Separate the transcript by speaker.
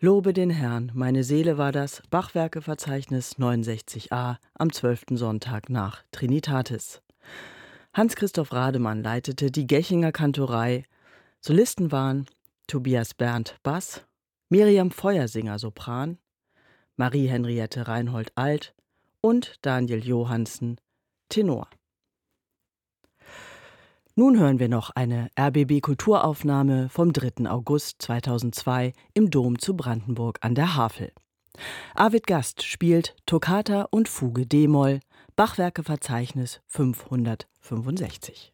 Speaker 1: Lobe den Herrn, meine Seele war das Bachwerkeverzeichnis 69a am 12. Sonntag nach Trinitatis. Hans-Christoph Rademann leitete die Gechinger Kantorei. Solisten waren Tobias Berndt Bass, Miriam Feuersinger Sopran, Marie-Henriette Reinhold Alt und Daniel Johansen Tenor. Nun hören wir noch eine RBB-Kulturaufnahme vom 3. August 2002 im Dom zu Brandenburg an der Havel. Arvid Gast spielt Toccata und Fuge d-Moll, Bachwerkeverzeichnis 565.